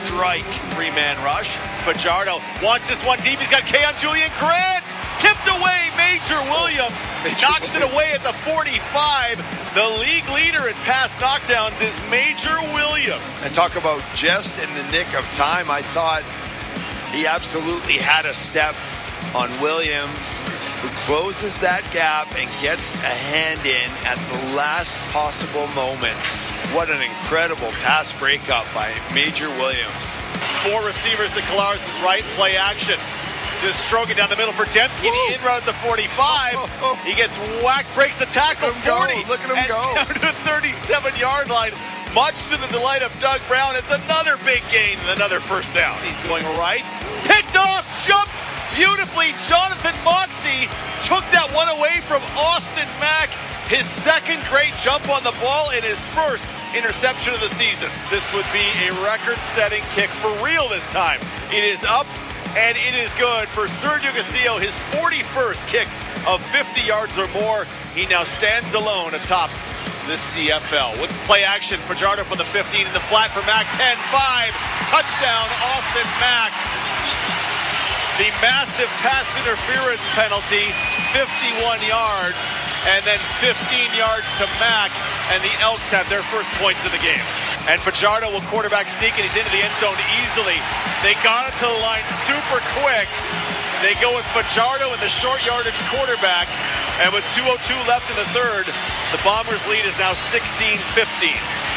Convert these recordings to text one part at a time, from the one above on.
strike. Three-man rush. Fajardo wants this one deep. He's got Keon Julian Grant. Tipped away. Major Williams knocks it away at the 45. The league leader in pass knockdowns is Major Williams. And talk about just in the nick of time. I thought he absolutely had a step on Williams, who closes that gap and gets a hand in at the last possible moment. What an incredible pass breakup by Major Williams. Four receivers to Collaros' right. Play action. Just stroking down the middle for Dembski. The in route at the 45. He gets whacked, breaks the tackle. 40. Look at him go. Down to the 37-yard line. Much to the delight of Doug Brown. It's another big gain and another first down. He's going right. Picked off. Jumped beautifully. Jonathan Moxey took that one away from Austin Mack. His second great jump on the ball and his first interception of the season. This would be a record-setting kick for real this time. It is up, and it is good for Sergio Castillo, his 41st kick of 50 yards or more. He now stands alone atop the CFL. With play action, Fajardo from the 15 in the flat for Mack. 10-5. Touchdown, Austin Mack. The massive pass interference penalty, 51 yards, and then 15 yards to Mack, and the Elks have their first points of the game. And Fajardo will quarterback sneak, and he's into the end zone easily. They got it to the line super quick. They go with Fajardo and the short yardage quarterback, and with 2:02 left in the third, the Bombers' lead is now 16-15.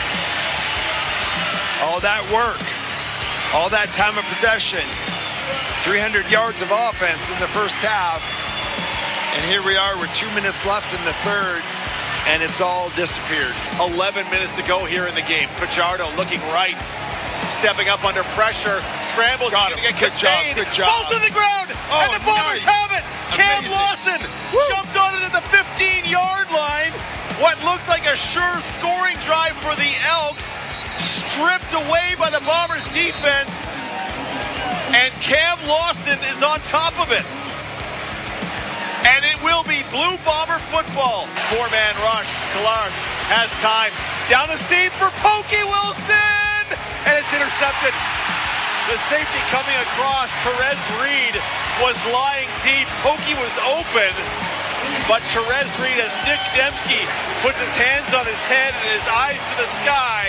All that work, all that time of possession, 300 yards of offense in the first half, and here we are with 2 minutes left in the third, and it's all disappeared. 11 minutes to go here in the game. Fajardo looking right, stepping up under pressure, scrambles, Got him. get Good contained, job. falls to the ground, and the Bombers have it. Cam Lawson jumped on it at the 15-yard line. What looked like a sure scoring drive for the Elks, stripped away by the Bombers defense, and Cam Lawson is on top of it. And it will be Blue Bomber football. Four-man rush. Collaros has time. Down the seam for Pokey Wilson. And it's intercepted. The safety coming across. Therese Reed was lying deep. Pokey was open. But Therese Reed, as Nick Dembski puts his hands on his head and his eyes to the sky,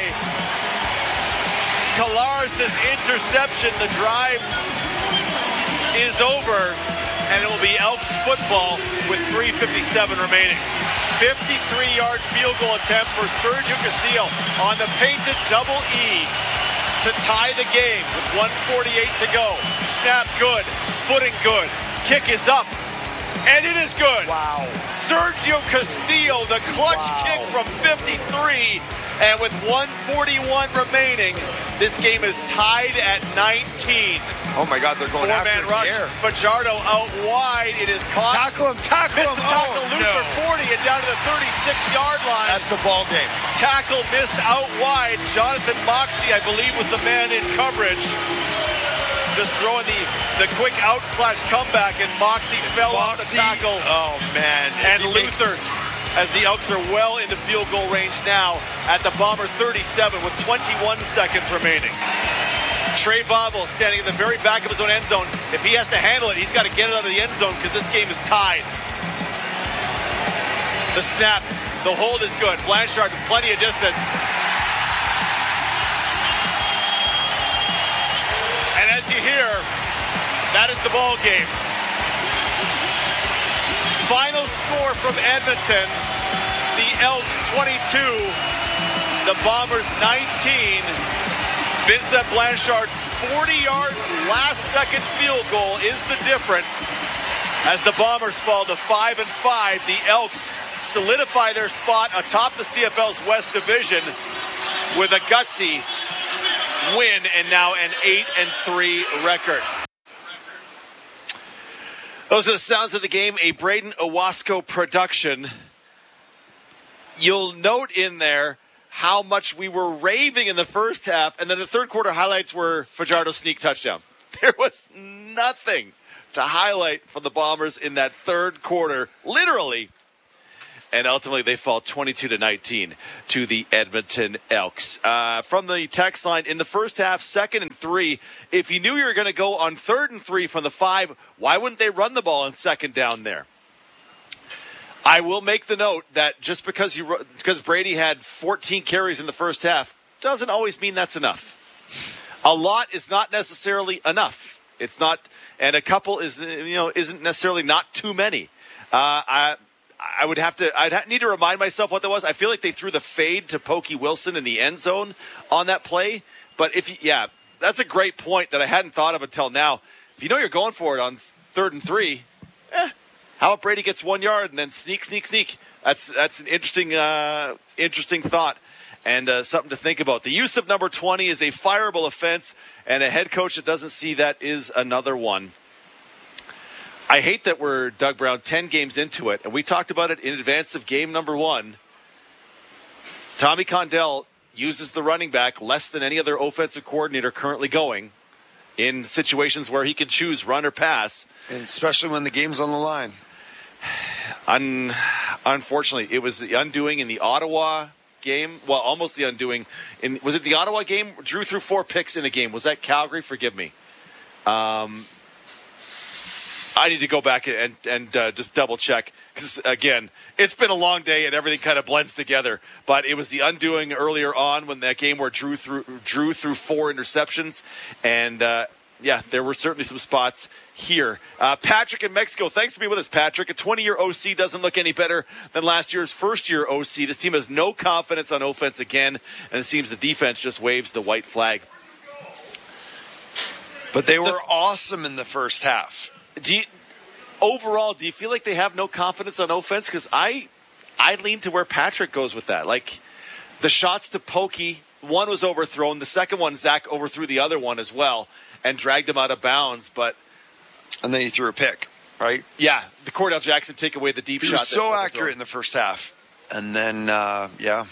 Collaros' interception. The drive is over, and it will be Elks football with 3:57 remaining. 53-yard field goal attempt for Sergio Castillo on the painted double E to tie the game with 1:48 to go. Snap good, footing good, kick is up, and it is good. Wow. Sergio Castillo, the clutch kick from 53, and with 1:41 remaining, this game is tied at 19. Oh my God, they're going after Four-man it rush. here. Fajardo out wide. It is caught. Tackle him, tackle Missed him. the tackle, Oh, Luther no. 40 and down to the 36-yard line. That's the ball game. Tackle missed out wide. Jonathan Moxey, I believe, was the man in coverage. Just throwing the quick out/comeback, and Moxey fell off the tackle. Oh, man. And Luther, as the Elks are well into field goal range now at the Bomber 37 with 21 seconds remaining. Trey Bobble standing in the very back of his own end zone. If he has to handle it, he's got to get it out of the end zone because this game is tied. The snap, the hold is good. Blanchard with plenty of distance. And as you hear, that is the ball game. Final score from Edmonton, the Elks 22, the Bombers 19. Vincent Blanchard's 40-yard last-second field goal is the difference. As the Bombers fall to 5-5, the Elks solidify their spot atop the CFL's West Division with a gutsy win and now an 8-3 record. Those are the sounds of the game, a Braden Owasco production. You'll note in there how much we were raving in the first half, and then the third quarter highlights were Fajardo's sneak touchdown. There was nothing to highlight for the Bombers in that third quarter, literally. And ultimately, they fall 22-19 to the Edmonton Elks. From the text line, in the first half, 2nd and 3, if you knew you were going to go on 3rd and 3 from the 5, why wouldn't they run the ball on 2nd down there? I will make the note that just because Brady had 14 carries in the first half doesn't always mean that's enough. A lot is not necessarily enough. It's not, and a couple isn't necessarily not too many. I'd need to remind myself what that was. I feel like they threw the fade to Pokey Wilson in the end zone on that play. But that's a great point that I hadn't thought of until now. If you know you're going for it on 3rd and 3, how about Brady gets 1 yard and then sneak? That's an interesting thought and something to think about. The use of number 20 is a fireable offense, and a head coach that doesn't see that is another one. I hate that we're, Doug Brown, 10 games into it, and we talked about it in advance of game number 1. Tommy Condell uses the running back less than any other offensive coordinator currently going in situations where he can choose run or pass. And especially when the game's on the line. Unfortunately, it was the undoing in the Ottawa game. Well, almost the undoing. Was it the Ottawa game? Drew threw 4 picks in a game. Was that Calgary? Forgive me. I need to go back and just double check because, again, it's been a long day and everything kind of blends together. But it was the undoing earlier on when that game where Drew threw 4 interceptions. And, there were certainly some spots here. Patrick in Mexico, thanks for being with us, Patrick. A 20-year OC doesn't look any better than last year's first-year OC. This team has no confidence on offense again, and it seems the defense just waves the white flag. But they were awesome in the first half. Overall, do you feel like they have no confidence on offense? Because I lean to where Patrick goes with that. Like, the shots to Pokey, one was overthrown. The second one, Zach overthrew the other one as well and dragged him out of bounds. And then he threw a pick, right? Yeah, the Cordell Jackson take away the deep shot. He was so accurate in the first half. And then, it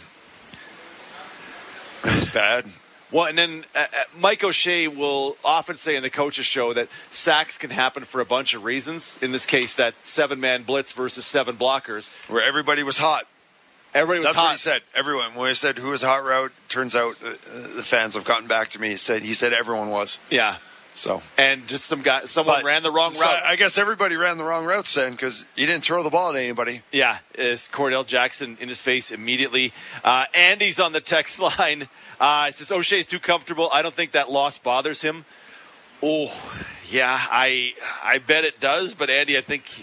was bad. Well, and then Mike O'Shea will often say in the coach's show that sacks can happen for a bunch of reasons. In this case, that 7-man blitz versus 7 blockers. Where everybody was hot. That's hot. What he said. Everyone. When I said who was a hot route, turns out the fans have gotten back to me. He said everyone was. Yeah. So. And just someone ran the wrong route. I guess everybody ran the wrong route then because you didn't throw the ball at anybody. Yeah. It's Cordell Jackson in his face immediately. Andy's on the text line. He says O'Shea's too comfortable. I don't think that loss bothers him. Oh, yeah, I bet it does. But Andy, I think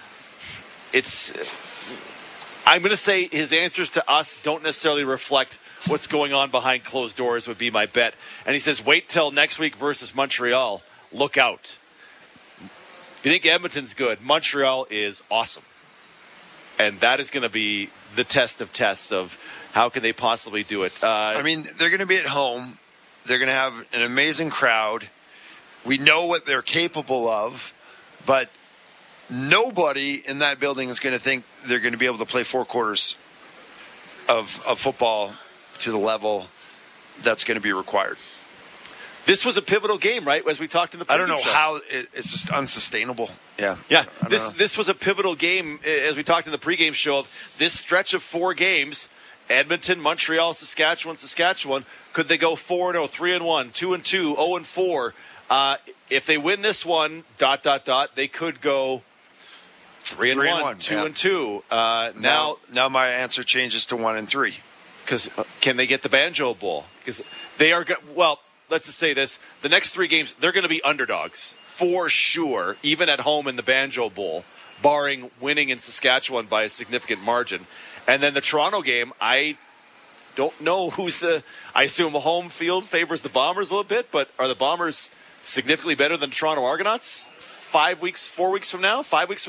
I'm going to say his answers to us don't necessarily reflect what's going on behind closed doors would be my bet. And he says, wait till next week versus Montreal. Look out. If you think Edmonton's good, Montreal is awesome. And that is going to be the test of tests of how can they possibly do it. They're going to be at home. They're going to have an amazing crowd. We know what they're capable of, but nobody in that building is going to think they're going to be able to play 4 quarters of football to the level that's going to be required. This was a pivotal game, right? As we talked in the pregame I don't know show. how it's just unsustainable. Yeah. This was a pivotal game, as we talked in the pregame show. Of this stretch of 4 games, Edmonton, Montreal, Saskatchewan. Could they go 4-0, 3-1, 2-2, 0-4? If they win this one, ... they could go 3-1, 2-2. Now my answer changes to 1-3. Because can they get the Banjo Bowl? Because they are well. Let's just say this: the next 3 games, they're going to be underdogs for sure, even at home in the Banjo Bowl, barring winning in Saskatchewan by a significant margin. And then the Toronto game, I don't know I assume home field favors the Bombers a little bit, but are the Bombers significantly better than the Toronto Argonauts 5 weeks from now?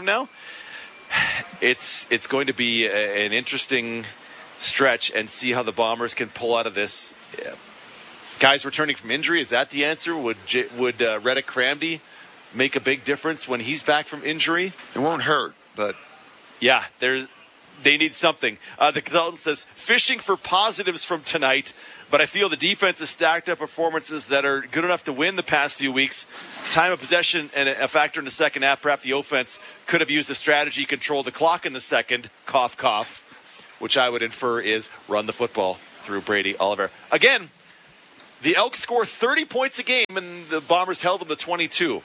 It's going to be an interesting stretch and see how the Bombers can pull out of this. Yeah. Guys returning from injury, is that the answer? Would Reddick Cramdy make a big difference when he's back from injury? It won't hurt, but yeah, they need something. The consultant says, fishing for positives from tonight. but I feel the defense has stacked up performances that are good enough to win the past few weeks. Time of possession and a factor in the second half. Perhaps the offense could have used a strategy, control the clock in the second, cough, cough, which I would infer is run the football through Brady Oliveira. Again, the Elks score 30 points a game, and the Bombers held them to 22.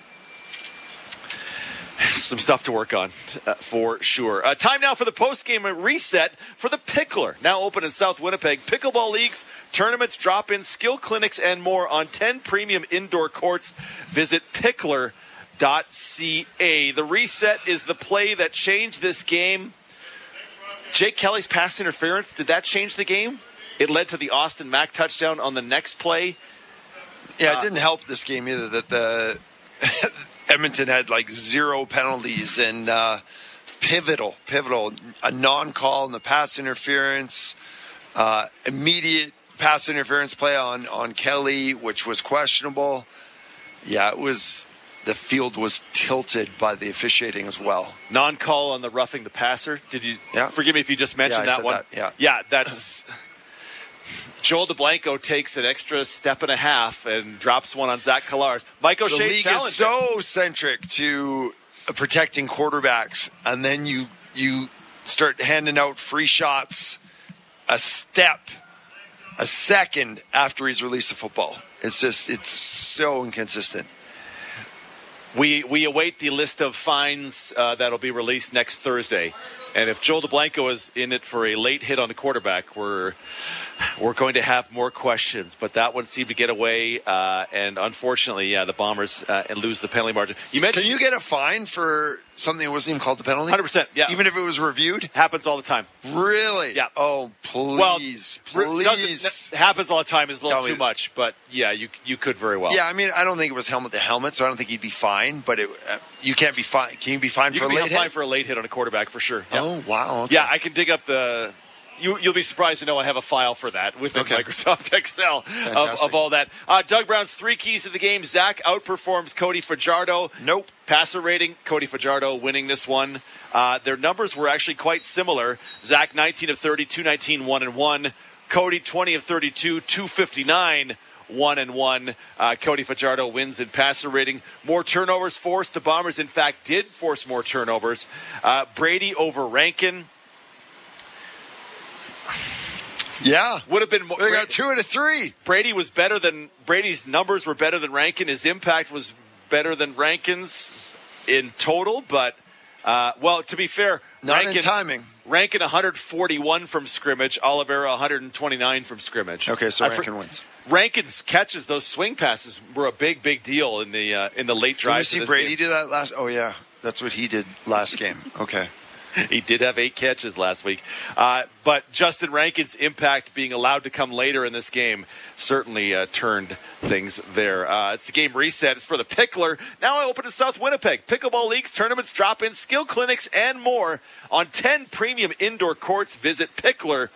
Some stuff to work on, for sure. Time now for the post-game reset for the Pickler. Now open in South Winnipeg. Pickleball leagues, tournaments, drop-ins, skill clinics, and more on 10 premium indoor courts. Visit pickler.ca. The reset is the play that changed this game. Jake Kelly's pass interference, did that change the game? It led to the Austin Mack touchdown on the next play. Yeah, it didn't help this game either that the Edmonton had like 0 penalties and pivotal, a non-call in the pass interference, immediate pass interference play on Kelly, which was questionable. Yeah, the field was tilted by the officiating as well. Non-call on the roughing the passer. Did you? Yeah. Forgive me if you just mentioned that one. Yeah, that's. Joel DeBlanco takes an extra step and a half and drops one on Zach Collars. Mike O'Shea challenged. The league is so centric to protecting quarterbacks, and then you start handing out free shots a second after he's released the football. It's so inconsistent. We await the list of fines that'll be released next Thursday. And if Joel DeBlanco is in it for a late hit on the quarterback, we're going to have more questions. But that one seemed to get away, and unfortunately, the Bombers lose the penalty margin. Can you get a fine for something that wasn't even called the penalty? 100%, yeah. Even if it was reviewed? Happens all the time. Really? Yeah. Oh, please. Happens all the time is a little too much, but yeah, you could very well. Yeah, I mean, I don't think it was helmet to helmet, so I don't think he'd be fined, but you can't be fined. Can you be fined for a late hit? You can be fined for a late hit on a quarterback, for sure. Yeah. Oh, wow. Okay. Yeah, I can dig up the... You'll be surprised to know I have a file for that with Microsoft Excel of all that. Doug Brown's 3 keys to the game. Zach outperforms Cody Fajardo. Nope. Passer rating, Cody Fajardo winning this one. Their numbers were actually quite similar. Zach 19 of 30, 219, 1-1. Cody 20 of 32, 259, 1-1. Cody Fajardo wins in passer rating. More turnovers forced. The Bombers, in fact, did force more turnovers. Brady over Rankin. Yeah, would have been. They got 2 out of 3. Brady's numbers were better than Rankin. His impact was better than Rankin's in total. But to be fair, Rankin, in timing. Rankin 141 from scrimmage. Oliveira 129 from scrimmage. Okay, so Rankin wins. Rankin's catches, those swing passes, were a big deal in the late drive. Did you see Brady do that last? Oh yeah, that's what he did last game. Okay. He did have 8 catches last week. But Justin Rankin's impact being allowed to come later in this game certainly turned things there. It's the game reset. It's for the Pickler. Now I open in South Winnipeg. Pickleball leagues, tournaments, drop-ins, skill clinics, and more on 10 premium indoor courts. Visit pickler.ca.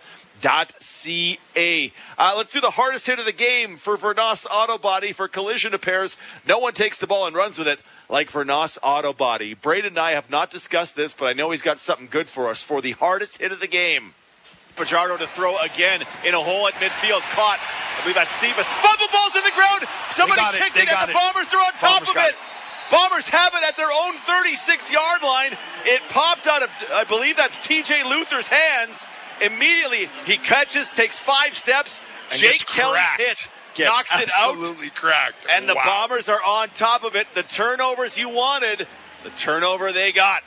Let's do the hardest hit of the game for Vernos Auto Body for collision repairs. No one takes the ball and runs with it like Vernos Auto Body. Braden and I have not discussed this, but I know he's got something good for us for the hardest hit of the game. Fajardo to throw again in a hole at midfield. Caught. I believe that's Sebas. Fumble ball's in the ground. Somebody kicked it, and the Bombers are on top of it. Bombers have it at their own 36-yard line. It popped out of, I believe that's TJ Luther's hands. Immediately, he catches, takes 5 steps. And Jake Kelly's hit. Knocks it out. Absolutely cracked. And the Bombers are on top of it. The turnovers you wanted, the turnover they got.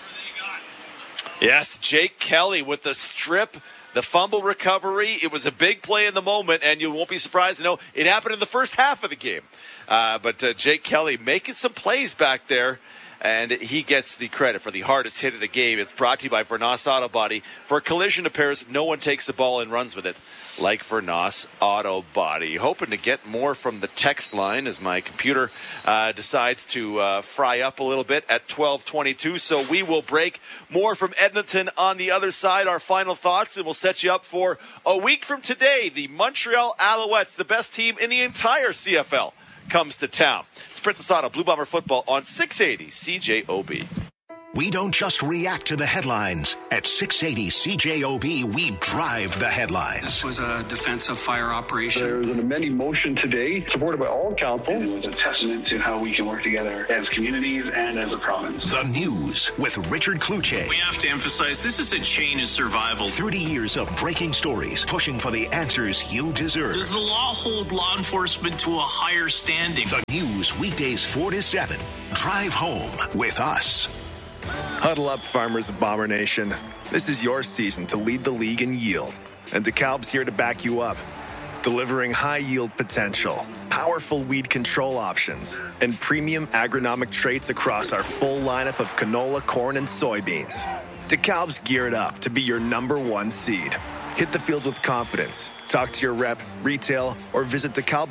Yes, Jake Kelly with the strip, the fumble recovery. It was a big play in the moment, and you won't be surprised to know it happened in the first half of the game. But Jake Kelly making some plays back there. And he gets the credit for the hardest hit of the game. It's brought to you by Vernos Auto Body. For collision repairs, no one takes the ball and runs with it like Vernos Auto Body. Hoping to get more from the text line as my computer decides to fry up a little bit at 12:22. So we will break. More from Edmonton on the other side. Our final thoughts, and we'll set you up for a week from today. The Montreal Alouettes, the best team in the entire CFL, comes to town. It's Princess Auto Blue Bomber football on 680 CJOB. We don't just react to the headlines. At 680 CJOB, we drive the headlines. This was a defensive fire operation. There was an amending motion today, supported by all council. It was a testament to how we can work together as communities and as a province. The News with Richard Kluche. We have to emphasize this is a chain of survival. 30 years of breaking stories, pushing for the answers you deserve. Does the law hold law enforcement to a higher standing? The News, weekdays 4 to 7. Drive home with us. Huddle up, farmers of Bomber Nation. This is your season to lead the league in yield. And DeKalb's here to back you up. Delivering high-yield potential, powerful weed control options, and premium agronomic traits across our full lineup of canola, corn, and soybeans. DeKalb's geared up to be your #1 seed. Hit the field with confidence. Talk to your rep, retail, or visit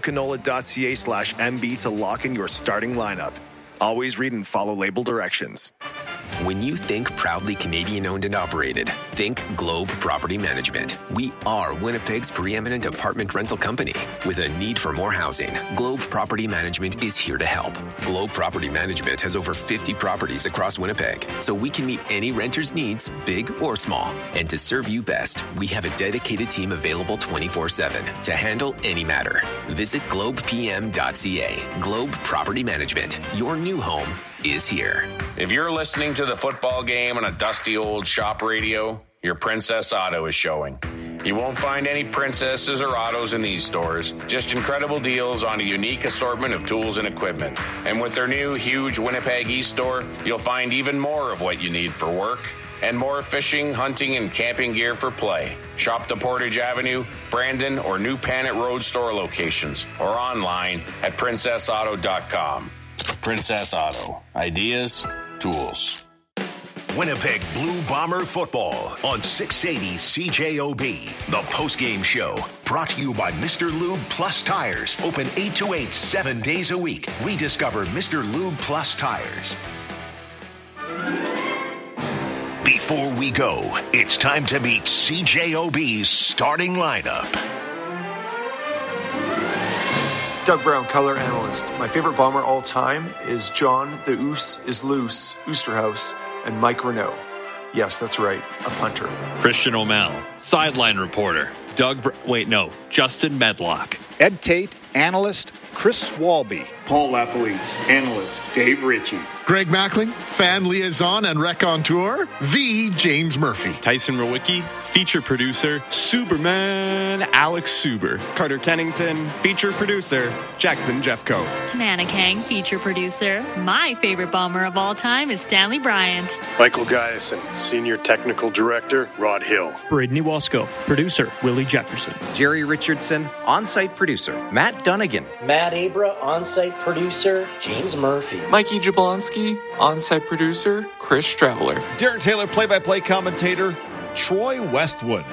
DeKalbCanola.ca/MB to lock in your starting lineup. Always read and follow label directions. When you think proudly Canadian owned and operated, think Globe Property Management. We are Winnipeg's preeminent apartment rental company. With a need for more housing, Globe Property Management is here to help. Globe Property Management has over 50 properties across Winnipeg, so we can meet any renter's needs, big or small. And to serve you best, we have a dedicated team available 24/7 to handle any matter. Visit globepm.ca. Globe Property Management. Your new home is here. If you're listening to the football game on a dusty old shop radio, your Princess Auto is showing. You won't find any princesses or autos in these stores, just incredible deals on a unique assortment of tools and equipment. And with their new huge Winnipeg East store, you'll find even more of what you need for work and more fishing, hunting, and camping gear for play. Shop the Portage Avenue, Brandon, or New Panet Road store locations or online at princessauto.com. Princess Auto. Ideas, tools. Winnipeg Blue Bomber football on 680 CJOB. The postgame show brought to you by Mr. Lube Plus Tires. Open 8 to 8, 7 days a week. Rediscover Mr. Lube Plus Tires. Before we go, it's time to meet CJOB's starting lineup. Doug Brown, color analyst. My favorite Bomber all time is John the Oos is Loose, Oosterhouse, and Mike Renault. Yes, that's right, a punter. Christian O'Mell, sideline reporter. Justin Medlock. Ed Tate, analyst. Chris Walby. Paul LaPolice, analyst. Dave Ritchie. Greg Mackling, fan liaison and raconteur. The James Murphy. Tyson Rowicki, feature producer. Superman Alex Suber. Carter Kennington, feature producer. Jackson Jeffcoat. Tamana Kang, feature producer. My favorite Bomber of all time is Stanley Bryant. Michael Giason, senior technical director. Rod Hill. Braden Iwasko, producer. Willie Jefferson. Jerry Richardson, on-site producer. Matt Dunnigan. Matt Abra, on-site producer. James Murphy. Mikey Jablonski, on-site producer. Chris Straveler. Darren Taylor, play-by-play commentator. Troy Westwood.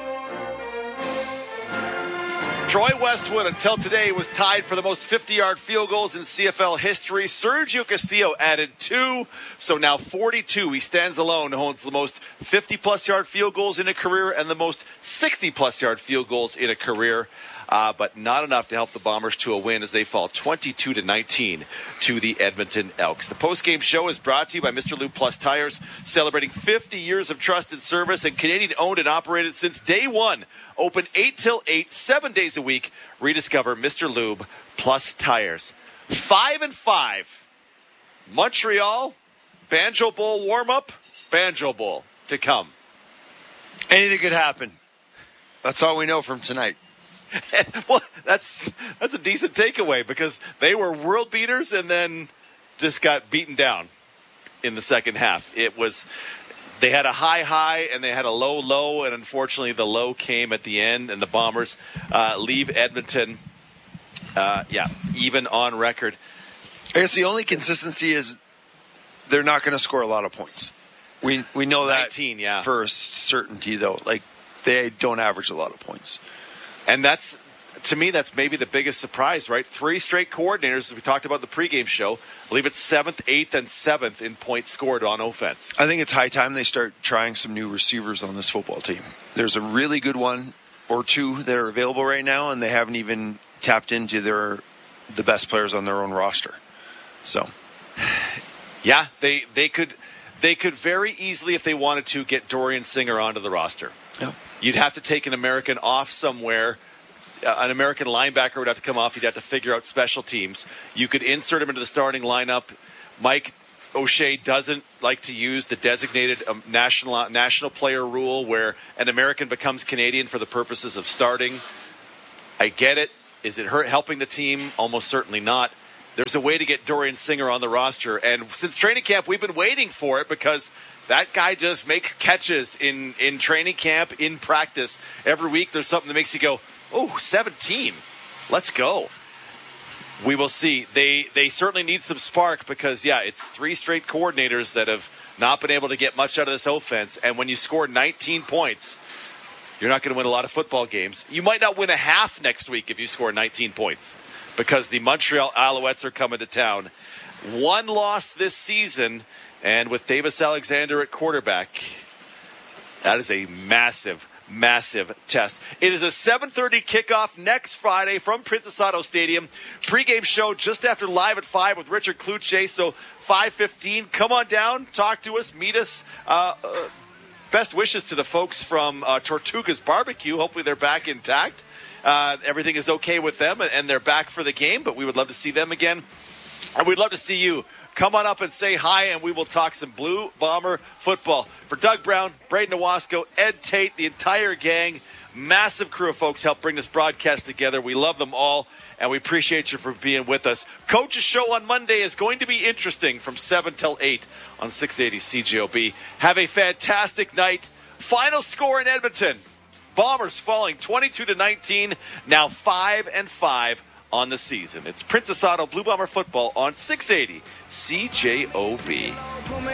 Troy Westwood, until today, was tied for the most 50-yard field goals in CFL history. Sergio Castillo added 2, so now 42. He stands alone, holds the most 50-plus yard field goals in a career and the most 60-plus yard field goals in a career. But not enough to help the Bombers to a win as they fall 22-19 to the Edmonton Elks. The postgame show is brought to you by Mr. Lube Plus Tires, celebrating 50 years of trusted service and Canadian owned and operated since day one. Open 8 till 8, 7 days a week. Rediscover Mr. Lube Plus Tires. 5-5. Montreal, Banjo Bowl warm-up, Banjo Bowl to come. Anything could happen. That's all we know from tonight. Well, that's a decent takeaway because they were world beaters and then just got beaten down in the second half. They had a high and they had a low, and unfortunately the low came at the end, and the Bombers leave Edmonton, even on record. I guess the only consistency is they're not going to score a lot of points. We know that 19, for a certainty, though. Like, they don't average a lot of points. And that's, to me, that's maybe the biggest surprise, right? 3 straight coordinators, as we talked about the pregame show. I believe it's 7th, 8th, and 7th in points scored on offense. I think it's high time they start trying some new receivers on this football team. There's a really good one or two that are available right now, and they haven't even tapped into the best players on their own roster. So, yeah, they could. They could very easily, if they wanted to, get Dorian Singer onto the roster. Yeah. You'd have to take an American off somewhere. An American linebacker would have to come off. You'd have to figure out special teams. You could insert him into the starting lineup. Mike O'Shea doesn't like to use the designated national player rule where an American becomes Canadian for the purposes of starting. I get it. Is it helping the team? Almost certainly not. There's a way to get Dorian Singer on the roster. And since training camp, we've been waiting for it because that guy just makes catches in training camp, in practice. Every week there's something that makes you go, oh, 17. Let's go. We will see. They certainly need some spark because, it's 3 straight coordinators that have not been able to get much out of this offense. And when you score 19 points, you're not going to win a lot of football games. You might not win a half next week if you score 19 points because the Montreal Alouettes are coming to town. 1 loss this season, and with Davis Alexander at quarterback, that is a massive test. It is a 7:30 kickoff next Friday from Princess Auto Stadium. Pre-game show just after Live at 5 with Richard Cloutier. So 5:15, come on down, talk to us, meet us. Best wishes to the folks from Tortuga's Barbecue. Hopefully they're back intact. Everything is okay with them, and they're back for the game, but we would love to see them again. And we'd love to see you. Come on up and say hi, and we will talk some Blue Bomber football. For Doug Brown, Braden Owasco, Ed Tate, the entire gang, massive crew of folks helped bring this broadcast together. We love them all, and we appreciate you for being with us. Coach's show on Monday is going to be interesting from 7 till 8 on 680 CJOB. Have a fantastic night. Final score in Edmonton. Bombers falling 22-19, now 5-5 on the season. It's Princess Auto Blue Bomber football on 680 CJOB.